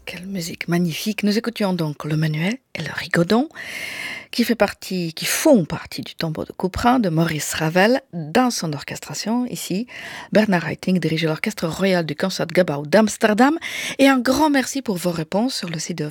Quelle musique magnifique. Nous écoutions donc le Manuel et le Rigodon qui font partie du tombeau de Couperin de Maurice Ravel dans son orchestration. Ici, Bernard Haitink dirige l'Orchestre Royal du Concertgebouw d'Amsterdam. Et un grand merci pour vos réponses sur le site de